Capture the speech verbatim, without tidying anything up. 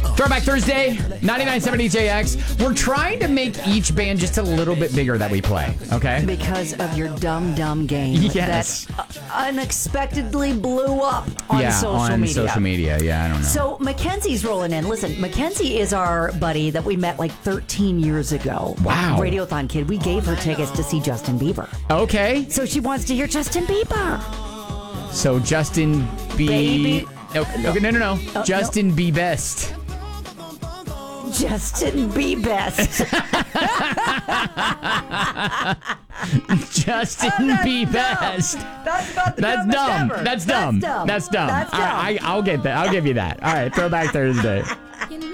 Throwback Thursday, ninety-nine point seven D J X. We're trying to make each band just a little bit bigger that we play, okay? Because of your dumb, dumb game Yes. that uh, unexpectedly blew up on yeah, social on media. social media. Yeah, I don't know. So Mackenzie's rolling in. Listen, Mackenzie is our buddy that we met like thirteen years ago. Wow. Radiothon kid. We gave her tickets to see Justin Bieber. Okay. So she wants to hear Justin Bieber. So Justin B. Baby. Okay, okay, no, no, no. Uh, Justin B. Best. Justin Be Best. Justin Oh, that's B. dumb. Best. That's about the That's dumbest dumb. ever. That's dumb. That's dumb. That's dumb. That's All right, dumb. I, I'll get that. I'll give you that. All right, Throwback Thursday.